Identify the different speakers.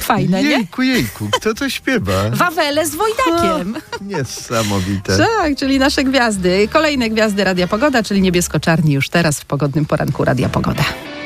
Speaker 1: Fajne, nie?
Speaker 2: Jejku, kto to śpiewa?
Speaker 1: Wawele z Wojdakiem.
Speaker 2: Niesamowite.
Speaker 1: Tak, czyli nasze gwiazdy. Kolejne gwiazdy Radia Pogoda, czyli niebiesko-czarni już teraz w pogodnym poranku Radia Pogoda.